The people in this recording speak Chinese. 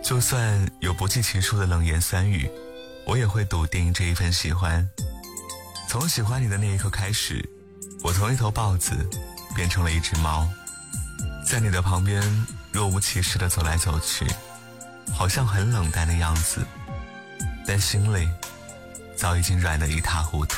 就算有不计其数的冷言酸语，我也会笃定这一份喜欢。从喜欢你的那一刻开始，我从一头豹子变成了一只猫，在你的旁边若无其事地走来走去，好像很冷淡的样子，但心里早已经软得一塌糊涂。